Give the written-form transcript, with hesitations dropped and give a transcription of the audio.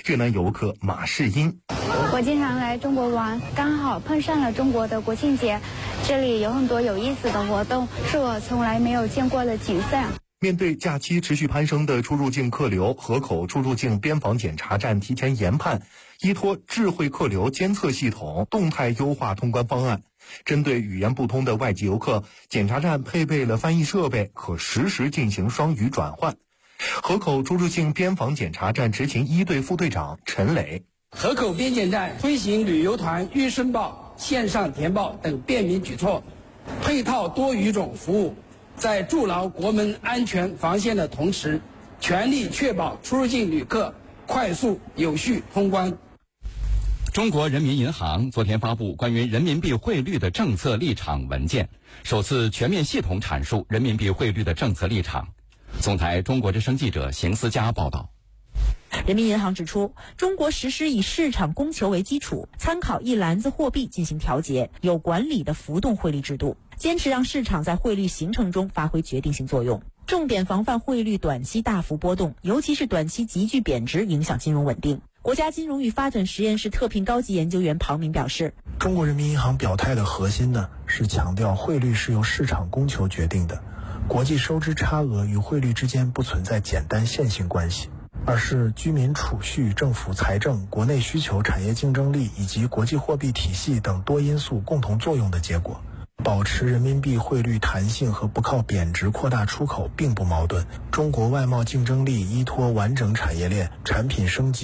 越南游客马世英。 我经常来中国玩，刚好碰上了中国的国庆节，这里有很多有意思的活动，是我从来没有见过的景色。 面对假期持续攀升的出入境客流，河口出入境边防检查站提前研判，依托智慧客流监测系统，动态优化通关方案。针对语言不通的外籍游客，检查站配备了翻译设备，可实时进行双语转换。河口出入境边防检查站执勤一队副队长陈磊： 河口边检站推行旅游团预申报、线上填报等便民举措，配套多语种服务，在筑牢国门安全防线的同时，全力确保出入境旅客快速有序通关。 中国人民银行昨天发布关于人民币汇率的政策立场文件，首次全面系统阐述人民币汇率的政策立场。总台中国之声记者邢思佳报道。 人民银行指出，中国实施以市场供求为基础，参考一篮子货币进行调节，有管理的浮动汇率制度，坚持让市场在汇率形成中发挥决定性作用，重点防范汇率短期大幅波动，尤其是短期急剧贬值影响金融稳定。国家金融与发展实验室特聘高级研究员庞明表示， 中国人民银行表态的核心呢，是强调汇率是由市场供求决定的，国际收支差额与汇率之间不存在简单线性关系，而是居民储蓄、政府财政、国内需求、产业竞争力以及国际货币体系等多因素共同作用的结果。保持人民币汇率弹性和不靠贬值扩大出口并不矛盾。中国外贸竞争力依托完整产业链、产品升级